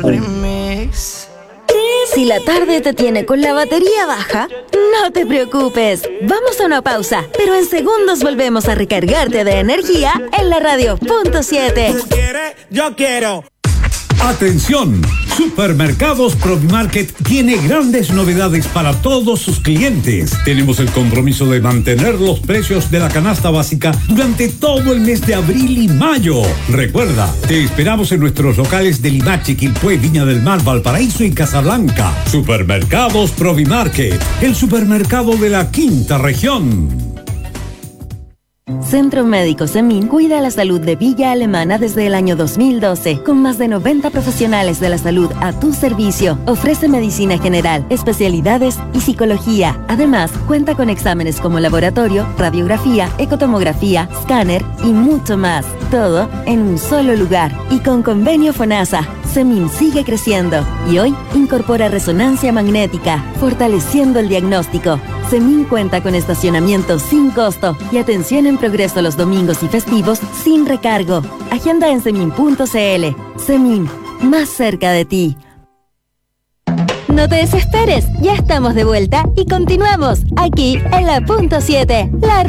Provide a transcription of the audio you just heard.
Remix. Si la tarde te tiene con la batería baja, no te preocupes. Vamos a una pausa, pero en segundos volvemos a recargarte de energía en la radio punto 7. ¿Tú quieres? Yo quiero. Atención, Supermercados Provimarket tiene grandes novedades para todos sus clientes. Tenemos el compromiso de mantener los precios de la canasta básica durante todo el mes de abril y mayo. Recuerda, te esperamos en nuestros locales de Limache, Quilpué, Viña del Mar, Valparaíso y Casablanca. Supermercados Provimarket, el supermercado de la quinta región. Centro Médico Semin cuida la salud de Villa Alemana desde el año 2012, con más de 90 profesionales de la salud a tu servicio. Ofrece medicina general, especialidades y psicología. Además, cuenta con exámenes como laboratorio, radiografía, ecotomografía, escáner y mucho más. Todo en un solo lugar y con convenio FONASA. Semin sigue creciendo y hoy incorpora resonancia magnética, fortaleciendo el diagnóstico. Semin cuenta con estacionamiento sin costo y atención en progreso los domingos y festivos sin recargo. Agenda en semin.cl. Semin, más cerca de ti. No te desesperes, ya estamos de vuelta y continuamos aquí en la punto 7, la